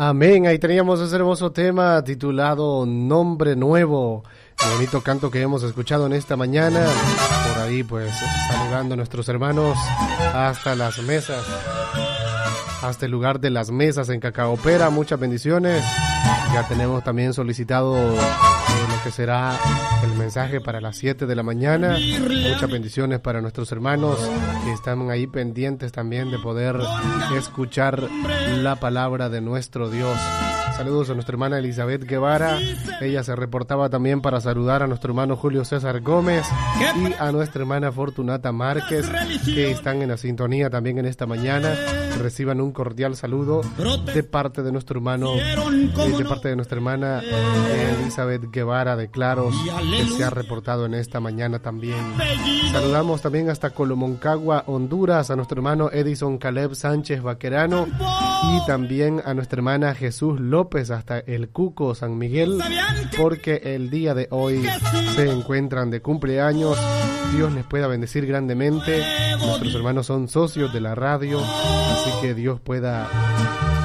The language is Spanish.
Amén. Ahí teníamos ese hermoso tema titulado Nombre Nuevo. El bonito canto que hemos escuchado en esta mañana. Por ahí pues saludando a nuestros hermanos hasta las mesas, hasta el lugar de las mesas en Cacaopera. Muchas bendiciones. Ya tenemos también solicitado lo que será el mensaje para las 7 de la mañana. Muchas bendiciones para nuestros hermanos que están ahí pendientes también de poder escuchar la palabra de nuestro Dios. Saludos a nuestra hermana Elizabeth Guevara. Ella se reportaba también para saludar a nuestro hermano Julio César Gómez y a nuestra hermana Fortunata Márquez, que están en la sintonía también en esta mañana. Reciban un cordial saludo de parte de nuestro hermano, de parte de nuestra hermana Elizabeth Guevara de Claros, que se ha reportado en esta mañana también. Saludamos también hasta Colomoncagua, Honduras, a nuestro hermano Edison Caleb Sánchez Vaquerano y también a nuestra hermana Jesús López hasta el Cuco, San Miguel, porque el día de hoy se encuentran de cumpleaños. Dios les pueda bendecir grandemente. Nuestros hermanos son socios de la radio, así que Dios pueda